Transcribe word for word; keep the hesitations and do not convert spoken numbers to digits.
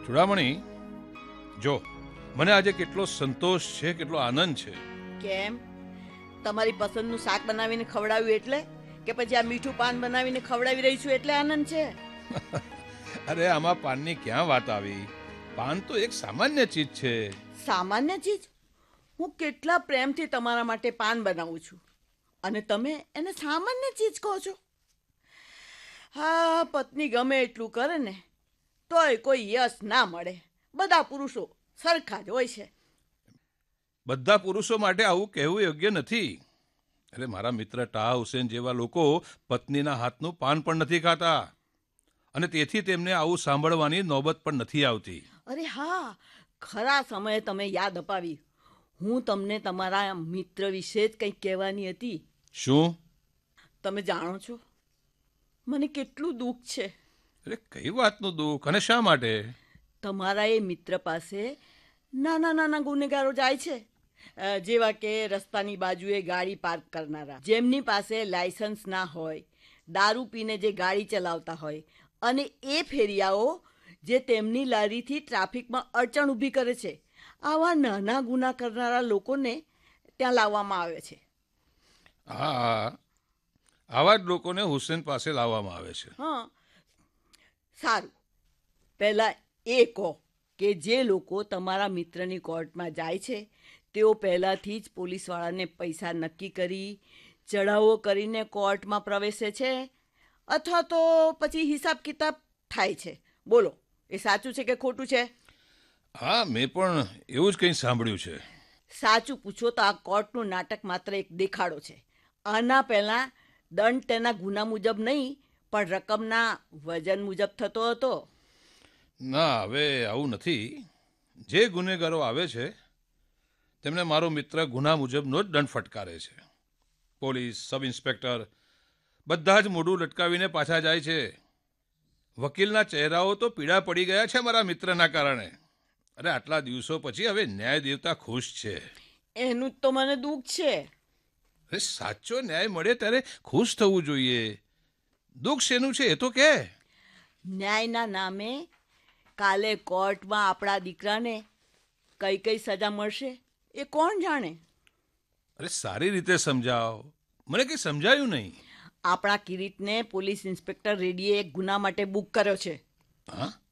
ચૂડામણી, જો મને આજે કેટલો સંતોષ છે, કેટલો આનંદ છે. કેમ? તમારી પસંદનું શાક બનાવીને ખવડાવ્યું એટલે, કે પછી આ મીઠું પાન બનાવીને ખવડાવી રહી છું એટલે આનંદ છે? અરે આમાં પાનની ક્યાં વાત આવી? પાન તો એક સામાન્ય ચીજ છે. સામાન્ય ચીજ? હું કેટલા પ્રેમથી તમારા માટે પાન બનાવું છું અને તમે એને સામાન્ય ચીજ કહો છો? હા, પત્ની ગમે એટલું કરે ને તોય કોઈ યશ ના મળે. બધા પુરુષો સરખા જ હોય છે. બધા પુરુષો માટે આવું કહેવું યોગ્ય નથી. અરે મારા મિત્ર ટાહા હુસેન જેવા લોકો પત્નીના હાથનું પાન પણ નથી ખાતા અને તેથી તેમને આવું સાંભળવાની નોબત પણ નથી આવતી. અરે હા, ખરા સમયે તમે યાદ અપાવી. હું તમને તમારા મિત્ર વિશે જ કંઈક કહેવાની હતી. શું? તમે જાણો છો મને કેટલું દુઃખ છે. અરે કઈ વાતનું દુઃખ અને શા માટે? તમારા એ મિત્ર પાસે નાના નાના ગુનેગારો જાય છે, જેવા કે રસ્તાની બાજુએ ગાડી પાર્ક કરનારા, જેમની પાસે લાયસન્સ ના હોય, દારૂ પીને જે ગાડી ચલાવતા હોય અને એ ફેરિયાઓ જે તેમની લારીથી ટ્રાફિકમાં અડચણ ઊભી કરે છે. આવા નાના ગુના કરનારા લોકોને ત્યાં લાવવામાં આવે છે. હા, આવા જ લોકોને હુસેન પાસે લાવવામાં આવે છે. હા, સારું. પહેલાં એ કહો કે જે લોકો તમારા મિત્રની કોર્ટમાં જાય છે તેઓ પહેલાંથી જ પોલીસવાળાને પૈસા નક્કી કરી ચઢાવો કરીને કોર્ટમાં પ્રવેશે છે અથવા તો પછી હિસાબ કિતાબ થાય છે? બોલો, એ સાચું છે કે ખોટું છે? હા, મેં પણ એવું જ કંઈ સાંભળ્યું છે. સાચું પૂછો તો આ કોર્ટનું નાટક માત્ર એક દેખાડો છે. આના પહેલાં દંડ તેના ગુના મુજબ નહીં પણ રકમના વજન મુજબ થતો હતો. ના, હવે આવું નથી. જે ગુનેગારો આવે છે તેમને મારો મિત્ર ગુના મુજબનો જ દંડ ફટકારે છે. પોલીસ, સબ ઇન્સ્પેક્ટર બધા જ મોઢું લટકાવીને પાછા જાય છે. વકીલના ચહેરાઓ તો પીળા પડી ગયા છે મારા મિત્રના કારણે. અરે આટલા દિવસો પછી હવે ન્યાય દેવતા ખુશ છે. એનું જ તો મને દુઃખ છે. અરે સાચો ન્યાય મળે ત્યારે ખુશ થવું જોઈએ. દુઃખ શેનું છે એ તો કે? ન્યાયના નામે કાલે કોર્ટમાં આપણા દીકરાને કઈ કઈ સજા મળશે એ કોણ જાણે? અરે સારી રીતે સમજાવો, મને કંઈ સમજાયું નહીં. આપણા કિરીટને પોલીસ ઇન્સ્પેક્ટર રેડ્ડીએ એક ગુના માટે બુક કર્યો છે. હા?